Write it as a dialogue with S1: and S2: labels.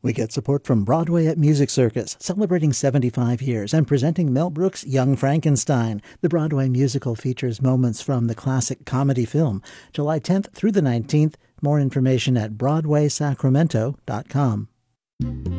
S1: We get support from Broadway at Music Circus, celebrating 75 years and presenting Mel Brooks' Young Frankenstein. The Broadway musical features moments from the classic comedy film. July 10th through the 19th. More information at BroadwaySacramento.com.